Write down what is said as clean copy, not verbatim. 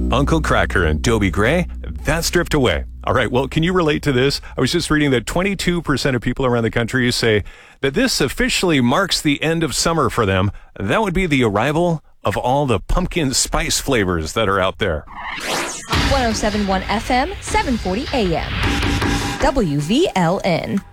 Uncle Kracker and Dobie Gray, that's Drift Away. All right, well, can you relate to this? I was just reading that 22% of people around the country say that this officially marks the end of summer for them. That would be the arrival of all the pumpkin spice flavors that are out there. 107.1 FM, 740 AM. WVLN.